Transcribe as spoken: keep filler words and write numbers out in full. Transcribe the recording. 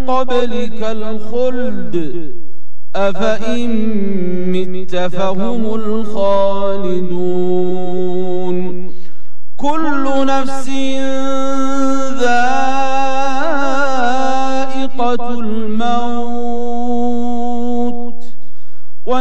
قبلك الخلد أفإن مت فهم الخالدون كل نفس ذائقة الموت